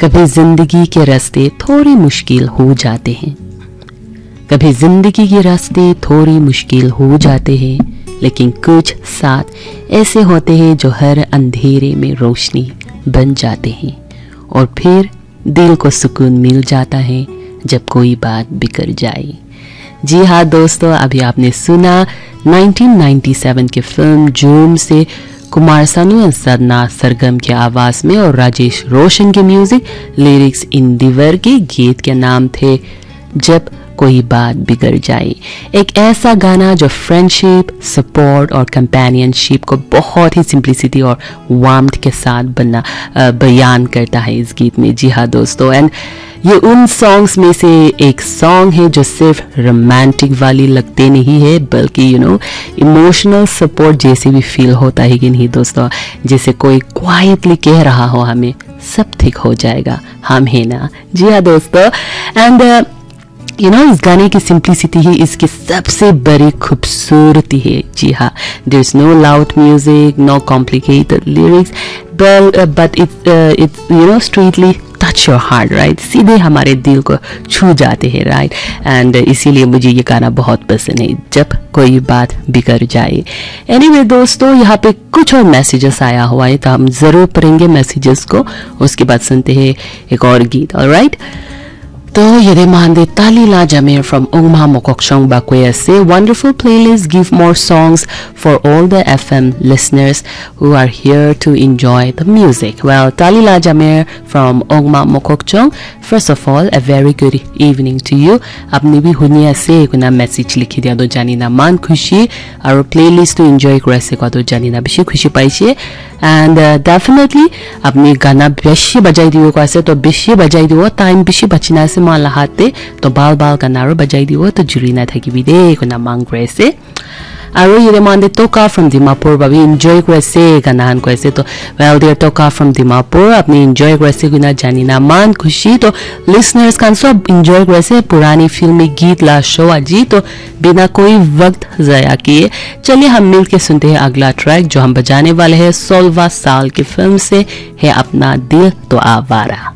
कभी जिंदगी के रास्ते थोड़े मुश्किल हो जाते हैं, कभी जिंदगी के रास्ते थोड़ी मुश्किल हो जाते हैं, लेकिन कुछ साथ ऐसे होते हैं जो हर अंधेरे में रोशनी बन जाते हैं। और फिर दिल को सुकून मिल जाता है जब कोई बात बिगड़ जाए। जी हाँ दोस्तों, अभी आपने सुना 1997 की फिल्म जूम से कुमार सानू और सदना सरगम की आवाज में और राजेश रोशन के म्यूजिक, लिरिक्स इंदिवर के गीत के नाम थे जब कोई बात बिगड़ जाए। एक ऐसा गाना जो फ्रेंडशिप, सपोर्ट और कंपेनियनशिप को बहुत ही सिंप्लिसिटी और वार्मथ के साथ बयान करता है इस गीत में। जी हाँ दोस्तों, एंड ये उन सॉन्ग्स में से एक सॉन्ग है जो सिर्फ रोमांटिक वाली लगते नहीं है, बल्कि इमोशनल सपोर्ट जैसे भी फील होता है कि नहीं दोस्तों, जैसे कोई क्वाइटली कह रहा हो हमें सब ठीक हो जाएगा, हम है ना। जी हाँ दोस्तों, एंड इस गाने की सिंप्लिसिटी ही इसकी सबसे बड़ी खूबसूरती है। जी हाँ, there is no loud music, no complicated lyrics, but it's straightly touch your heart, right. सीधे हमारे दिल को छू जाते हैं, राइट। एंड इसीलिए मुझे ये गाना बहुत पसंद है, जब कोई बात बिगड़ जाए। एनीवे दोस्तों, यहाँ पे कुछ और मैसेजेस आया हुआ है तो हम जरूर पढ़ेंगे मैसेजेस को, उसके बाद सुनते हैं एक और गीत। ऑलराइट, तो ये demanded Talila Jamir from Ongma Mokokchong Bakwaya say wonderful playlist, give more songs for all the FM listeners who are here to enjoy the music. Well, Talila Jamir from Ongma Mokokchong, first of all a very good evening to you. आपने भी हुनिया से कुना message लिखी दिया तो जानी ना मान खुशी और प्लेलिस्ट तो एंजॉय करे से को तो जानी ना बेशी खुशी पाइछे। एंड डेफिनेटली अपनी गाना बेशी बजाई दियो को ऐसे तो बेशी बजाई दियो, टाइम बेशी बचना से माला हाथे तो बाल बाल गाना रो बजाई दियो तो जुरी ना था कि विदे को ना मांग करे से। और ये मानते टोका फ्रॉम दिमापुर बाबी एंजॉय करे से गाना हन को ऐसे तो वेल देयर टोका फ्रॉम दिमापुर अपनी एंजॉय करे से गुना जानी ना मान खुशी तो लिसनर्स कान सब एंजॉय करे से पुरानी फिल्मी गीत ला शो अजी तो बिना कोई वक्त ज़ाया किए चलिए हम मिल के सुनते हैं अगला ट्रैक जो हम बजाने वाले हैं 16वां साल की फिल्म से है अपना दिल तो आवारा।